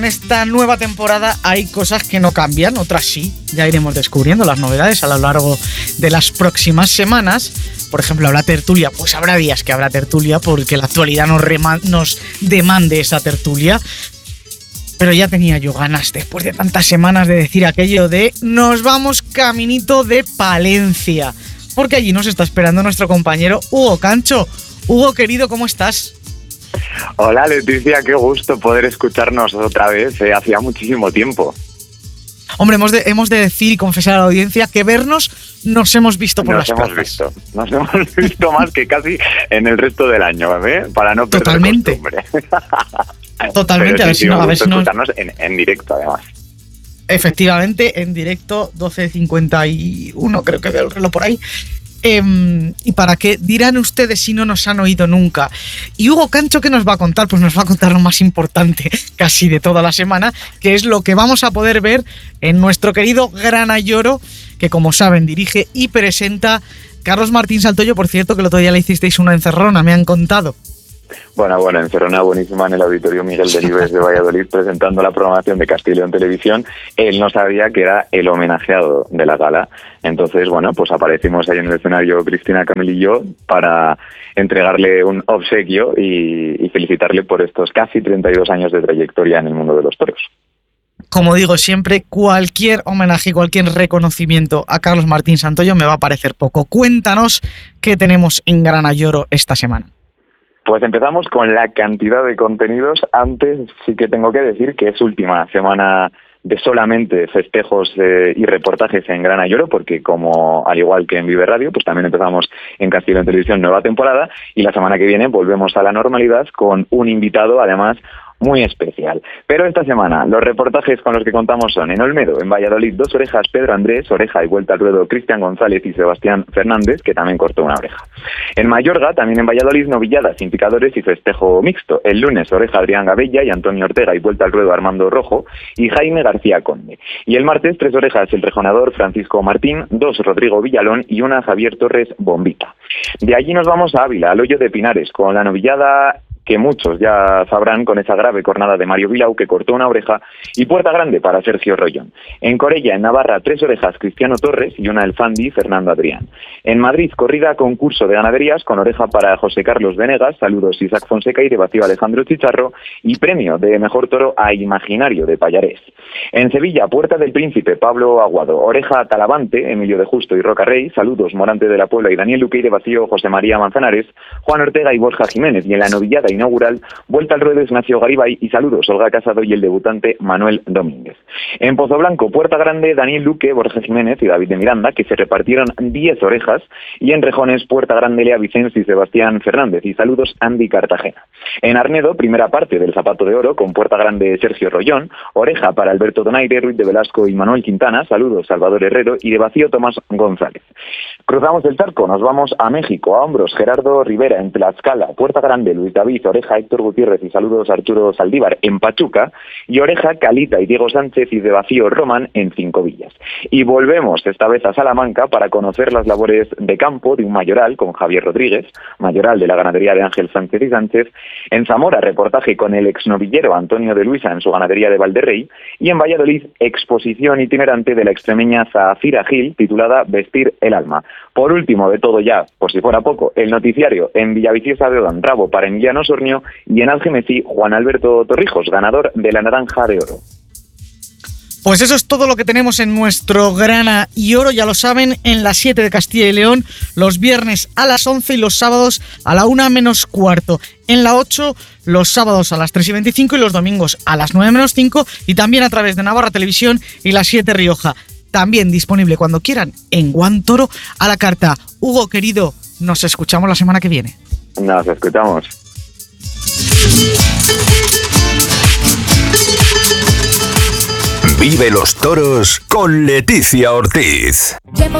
En esta nueva temporada hay cosas que no cambian, otras sí. Ya iremos descubriendo las novedades a lo largo de las próximas semanas. Por ejemplo, habrá tertulia. Pues habrá días que habrá tertulia porque la actualidad nos demande esa tertulia. Pero ya tenía yo ganas, después de tantas semanas, de decir aquello de nos vamos caminito de Palencia. Porque allí nos está esperando nuestro compañero Hugo Cancho. Hugo, querido, ¿cómo estás? Hola Leticia, qué gusto poder escucharnos otra vez, hacía muchísimo tiempo. Hombre, hemos de decir y confesar a la audiencia que vernos nos hemos visto por las plazas. Nos hemos visto más que casi en el resto del año, ¿eh? Para no perder costumbre. Totalmente, sí, a ver si no... escucharnos en directo, además. Efectivamente, en directo, 12:51, creo que veo el reloj por ahí. ¿Y para qué? Dirán ustedes si no nos han oído nunca. Y Hugo Cancho, ¿qué nos va a contar? Pues nos va a contar lo más importante casi de toda la semana, que es lo que vamos a poder ver en nuestro querido Grana Lloro, que como saben dirige y presenta Carlos Martín Saltoyo. Por cierto, que el otro día le hicisteis una encerrona, me han contado. Bueno, encerrona buenísima en el Auditorio Miguel Delibes de Valladolid presentando la programación de Castilla y León Televisión. Él no sabía que era el homenajeado de la gala. Entonces, pues aparecimos ahí en el escenario Cristina, Camil y yo para entregarle un obsequio y felicitarle por estos casi 32 años de trayectoria en el mundo de los toros. Como digo siempre, cualquier homenaje, cualquier reconocimiento a Carlos Martín Saltoyo me va a parecer poco. Cuéntanos qué tenemos en Grana Lloro esta semana. Pues empezamos con la cantidad de contenidos. Antes sí que tengo que decir que es última semana de solamente festejos y reportajes en Grana Lloro, porque como al igual que en Vive Radio, pues también empezamos en Castilla y León Televisión nueva temporada, y la semana que viene volvemos a la normalidad con un invitado, además, muy especial. Pero esta semana los reportajes con los que contamos son en Olmedo, en Valladolid, 2 orejas Pedro Andrés, oreja y vuelta al ruedo Cristian González y Sebastián Fernández, que también cortó una oreja. En Mayorga, también en Valladolid, novilladas sin picadores y festejo mixto. El lunes, oreja Adrián Gabella y Antonio Ortega y vuelta al ruedo Armando Rojo y Jaime García Conde. Y el martes, 3 orejas el rejonador Francisco Martín, 2 Rodrigo Villalón y 1 Javier Torres Bombita. De allí nos vamos a Ávila, al Hoyo de Pinares, con la novillada que muchos ya sabrán, con esa grave cornada de Mario Vilau, que cortó una oreja, y puerta grande para Sergio Rollón. En Corella, en Navarra, 3 orejas Cristiano Torres y 1 el Fandi Fernando Adrián. En Madrid, corrida concurso de ganaderías con oreja para José Carlos Venegas, saludos Isaac Fonseca y de vacío Alejandro Chicharro, y premio de mejor toro a Imaginario de Pallarés. En Sevilla, Puerta del Príncipe, Pablo Aguado, oreja Talavante, Emilio de Justo y Roca Rey, saludos Morante de la Puebla y Daniel Luque, y de vacío José María Manzanares, Juan Ortega y Borja Jiménez. Y en la novillada inaugural, vuelta al ruedo Ignacio Garibay y saludos Olga Casado y el debutante Manuel Domínguez. En Pozo Blanco, Puerta Grande, Daniel Luque, Borja Jiménez y David de Miranda, que se repartieron 10 orejas, y en Rejones, Puerta Grande, Lea Vicens y Sebastián Fernández y saludos Andy Cartagena. En Arnedo, primera parte del Zapato de Oro con Puerta Grande Sergio Rollón, oreja para Alberto Donaire, Ruiz de Velasco y Manuel Quintana, saludos Salvador Herrero y de vacío Tomás González. Cruzamos el charco, nos vamos a México, a hombros Gerardo Rivera en Tlaxcala, Puerta Grande Luis David, oreja Héctor Gutiérrez y saludos Arturo Saldívar en Pachuca, y oreja Calita y Diego Sánchez y de vacío Román en Cinco Villas. Y volvemos esta vez a Salamanca para conocer las labores de campo de un mayoral con Javier Rodríguez, mayoral de la ganadería de Ángel Sánchez y Sánchez. En Zamora, reportaje con el exnovillero Antonio de Luisa en su ganadería de Valderrey, y en Valladolid, exposición itinerante de la extremeña Zafira Gil titulada Vestir el alma. Por último, de todo ya, por si fuera poco, el noticiario en Villaviciosa de Odón, Rabo para Emiliano Sornio, y en Algemesí, Juan Alberto Torrijos, ganador de la Naranja de Oro. Pues eso es todo lo que tenemos en nuestro Grana y Oro, ya lo saben, en las 7 de Castilla y León, los viernes a las 11 y los sábados a la 1 menos cuarto. En la 8, los sábados a las 3:25 y los domingos a las 9 menos 5, y también a través de Navarra Televisión y la 7 Rioja. También disponible cuando quieran en Guan Toro a la carta. Hugo, querido, nos escuchamos la semana que viene. Nos escuchamos. Vive los toros con Leticia Ortiz. Llevo